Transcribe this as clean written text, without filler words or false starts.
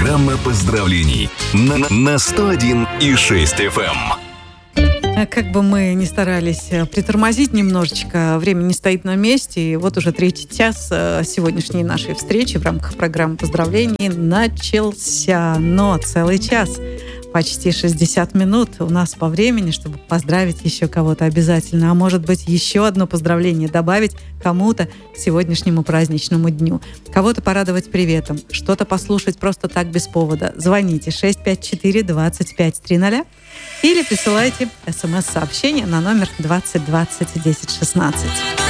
Программа поздравлений на 101,6 FM. Как бы мы ни старались притормозить немножечко, время не стоит на месте. И вот уже третий час сегодняшней нашей встречи в рамках программы поздравлений начался. Но целый час, почти 60 минут у нас по времени, чтобы поздравить еще кого-то обязательно. А может быть, еще одно поздравление добавить кому-то к сегодняшнему праздничному дню. Кого-то порадовать приветом, что-то послушать просто так без повода. Звоните 654-2530 или присылайте смс-сообщение на номер 20 20 10 16.